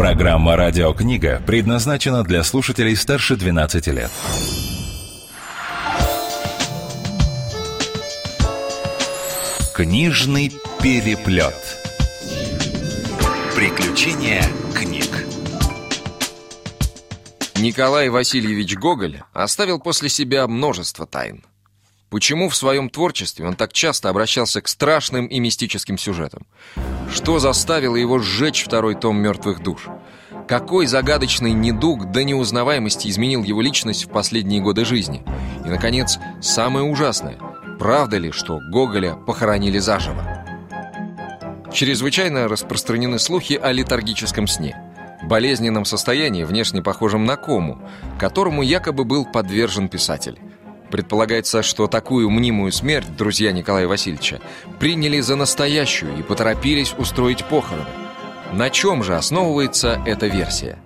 Программа «Радиокнига» предназначена для слушателей старше 12 лет. Книжный переплет. Приключения книг. Николай Васильевич Гоголь оставил после себя множество тайн. Почему в своем творчестве он так часто обращался к страшным и мистическим сюжетам? Что заставило его сжечь второй том «Мертвых душ»? Какой загадочный недуг до неузнаваемости изменил его личность в последние годы жизни? И, наконец, самое ужасное – правда ли, что Гоголя похоронили заживо? Чрезвычайно распространены слухи о летаргическом сне, болезненном состоянии, внешне похожем на кому, которому якобы был подвержен писатель. Предполагается, что такую мнимую смерть друзья Николая Васильевича приняли за настоящую и поторопились устроить похороны. На чем же основывается эта версия?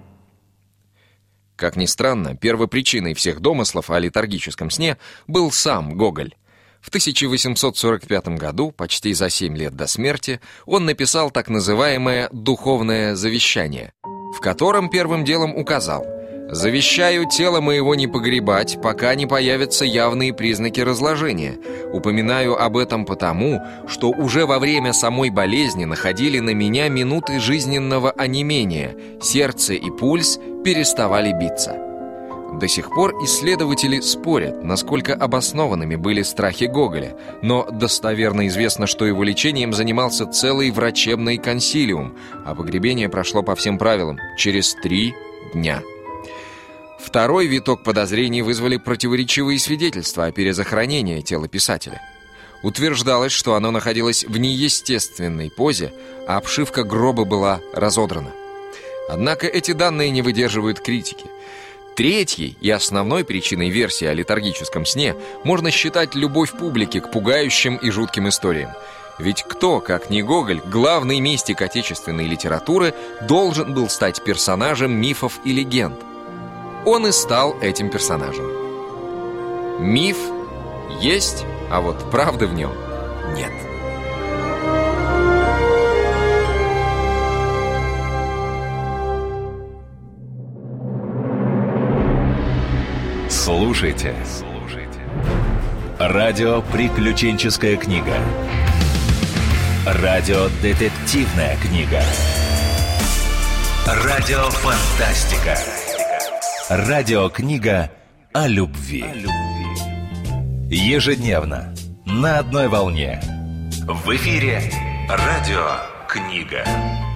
Как ни странно, первопричиной всех домыслов о летаргическом сне был сам Гоголь. В 1845 году, почти за 7 лет до смерти, он написал так называемое «Духовное завещание», в котором первым делом указал: «Завещаю тело моего не погребать, пока не появятся явные признаки разложения. Упоминаю об этом потому, что уже во время самой болезни находили на меня минуты жизненного онемения, сердце и пульс переставали биться». До сих пор исследователи спорят, насколько обоснованными были страхи Гоголя, но достоверно известно, что его лечением занимался целый врачебный консилиум, а погребение прошло по всем правилам через 3 дня. Второй виток подозрений вызвали противоречивые свидетельства о перезахоронении тела писателя. Утверждалось, что оно находилось в неестественной позе, а обшивка гроба была разодрана. Однако эти данные не выдерживают критики. Третьей и основной причиной версии о летаргическом сне можно считать любовь публики к пугающим и жутким историям. Ведь кто, как не Гоголь, главный мистик отечественной литературы, должен был стать персонажем мифов и легенд? Он и стал этим персонажем. Миф есть, а вот правды в нем нет. Слушайте. Радио «Приключенческая книга». Радио-детективная книга. Радио-фантастика. Радиокнига о любви. Ежедневно на одной волне. В эфире «Радиокнига».